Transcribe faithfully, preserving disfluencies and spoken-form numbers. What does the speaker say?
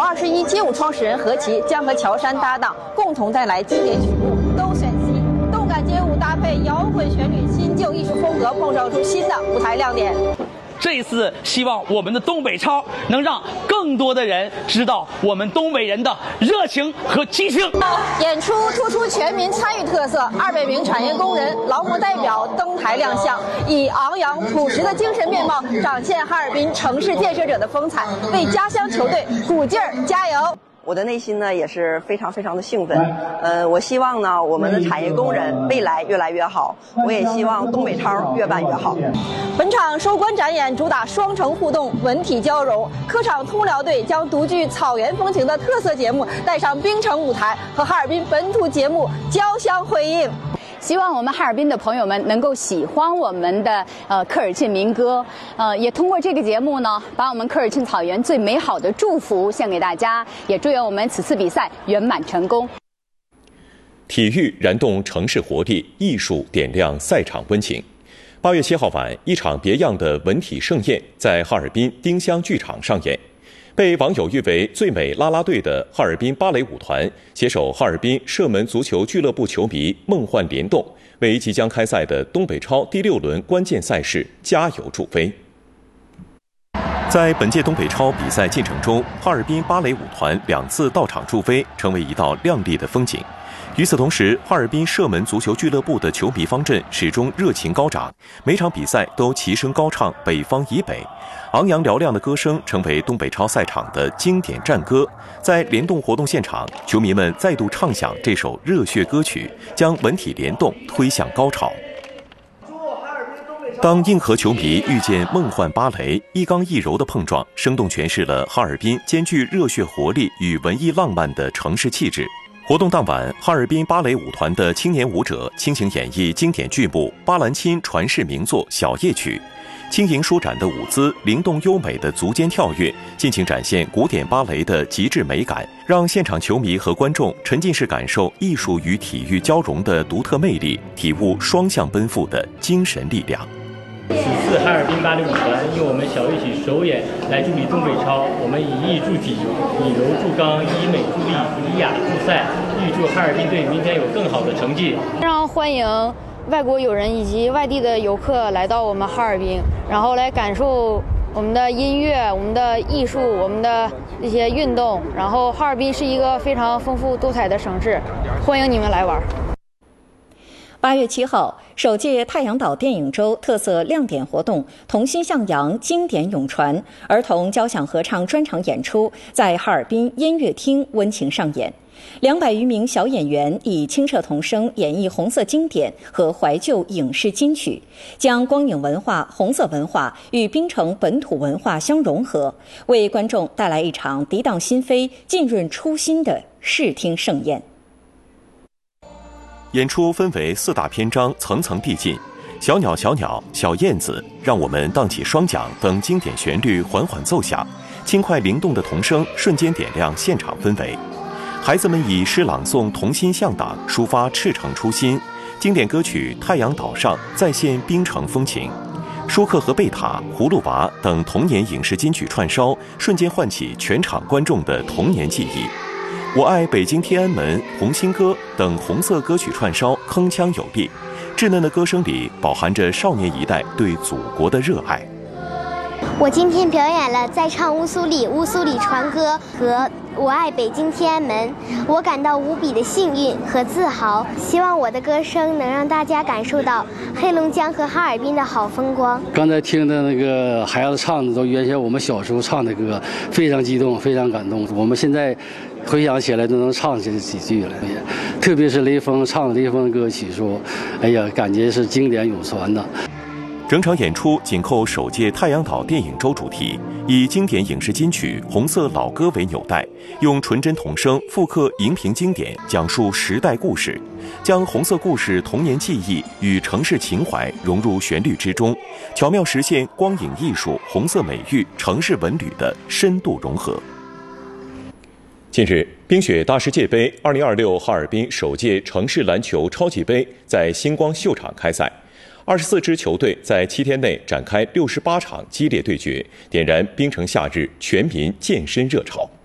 二十一街舞创始人何其将和乔杉搭档，共同带来经典曲目《都选西》，动感街舞搭配摇滚旋律，新旧艺术风格碰撞出新的舞台亮点。 这一次，希望我们的东北超能让更多的人知道我们东北人的热情和激情。 演出突出全民参与特色，二百名产业工人、劳模代表登台亮相，以昂扬朴实的精神面貌展现哈尔滨城市建设者的风采，为家乡球队鼓劲儿加油。 我的内心呢也是非常非常的兴奋，呃，我希望呢我们的产业工人未来越来越好，我也希望东北超越办越好。 本场收官展演主打双城互动、文体交融，科场通辽队将独具草原风情的特色节目带上冰城舞台，和哈尔滨本土节目交相辉映。 希望我们哈尔滨的朋友们能够喜欢我们的呃科尔沁民歌，呃，也通过这个节目呢，把我们科尔沁草原最美好的祝福献给大家，也祝愿我们此次比赛圆满成功。 体育燃动城市活力，艺术点亮赛场温情。八月七号晚，一场别样的文体盛宴在哈尔滨丁香剧场上演。被网友誉为最美啦啦队的哈尔滨芭蕾舞团携手哈尔滨射门足球俱乐部球迷梦幻联动，为即将开赛的东北超第六轮关键赛事加油助威。在本届东北超比赛进程中，哈尔滨芭蕾舞团两次到场助威，成为一道亮丽的风景。与此同时，哈尔滨射门足球俱乐部的球迷方阵始终热情高涨，每场比赛都齐声高唱北方以北，昂扬嘹亮的歌声成为东北超赛场的经典战歌。在联动活动现场，球迷们再度唱响这首热血歌曲，将文体联动推向高潮。当硬核球迷遇见梦幻芭蕾，一刚一柔的碰撞，生动诠释了哈尔滨兼具热血活力与文艺浪漫的城市气质。活动当晚，哈尔滨芭蕾舞团的青年舞者倾情演绎经典剧目《巴兰钦传世名作小夜曲》，轻盈舒展的舞姿，灵动优美的足尖跳跃，尽情展现古典芭蕾的极致美感，让现场球迷和观众沉浸式感受艺术与体育交融的独特魅力，体悟双向奔赴的精神力量。 此次哈尔滨芭蕾舞团用我们小乐曲首演来助力东北超，我们以艺助体，以柔助刚，以美助力，以雅助赛，预祝哈尔滨队明天有更好的成绩。 非常欢迎外国友人以及外地的游客来到我们哈尔滨，然后来感受我们的音乐、我们的艺术、我们的一些运动。然后哈尔滨是一个非常丰富多彩的城市，欢迎你们来玩。 八月七号，首届太阳岛电影周特色亮点活动“童心向阳，经典永传”儿童交响合唱专场演出在哈尔滨音乐厅温情上演。两百余名小演员以清澈童声演绎红色经典和怀旧影视金曲，将光影文化、红色文化与槟城本土文化相融合，为观众带来一场涤荡心扉、浸润初心的视听盛宴。 演出分为四大篇章，层层递进。小鸟小鸟小燕子，让我们荡起双桨等经典旋律缓缓奏响，轻快灵动的童声瞬间点亮现场氛围。孩子们以诗朗诵童心向党，抒发赤诚初心。经典歌曲《太阳岛上》再现槟城风情。舒克和贝塔、葫芦娃等童年影视金曲串烧，瞬间唤起全场观众的童年记忆。我爱北京天安门、红星歌等红色歌曲串烧，铿锵有力。稚嫩的歌声里饱含着少年一代对祖国的热爱。 我今天表演了在唱乌苏里乌苏里船歌和我爱北京天安门，我感到无比的幸运和自豪。希望我的歌声能让大家感受到黑龙江和哈尔滨的好风光。 刚才听的那个孩子唱的都原先我们小时候唱的歌，非常激动，非常感动。我们现在回想起来都能唱这几句了，特别是雷锋唱的雷锋歌曲，说哎呀，感觉是经典永传的。 整场演出紧扣首届太阳岛电影周主题，以经典影视金曲、红色老歌为纽带，用纯真童声复刻荧屏经典，讲述时代故事，将红色故事童年记忆与城市情怀融入旋律之中，巧妙实现光影艺术、红色美育、城市文旅的深度融合。近日，冰雪大世界杯二零二六哈尔滨首届城市篮球超级杯在星光秀场开赛。二十四支球队在七天内展开六十八场激烈对决，点燃冰城夏日全民健身热潮。